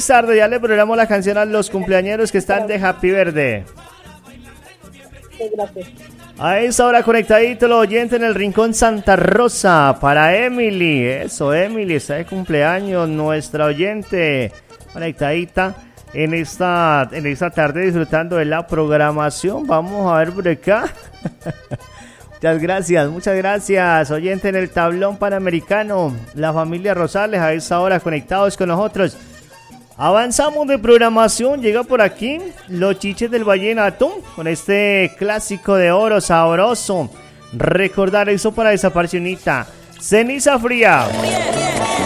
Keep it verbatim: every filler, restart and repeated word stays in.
tarde, ya le programamos la canción a los cumpleañeros que están de Happy Verde. Sí, gracias. A esa hora conectadito los oyentes en el Rincón Santa Rosa para Emily. Eso, Emily, está de cumpleaños nuestra oyente conectadita en esta, en esta tarde disfrutando de la programación. Vamos a ver por acá. Muchas gracias, muchas gracias, oyente en el tablón panamericano, la familia Rosales a esa hora conectados con nosotros. Avanzamos de programación, llega por aquí los Chiches del Vallenato con este clásico de oro sabroso. Recordar eso para esa pasionita. Ceniza fría. Bien, bien.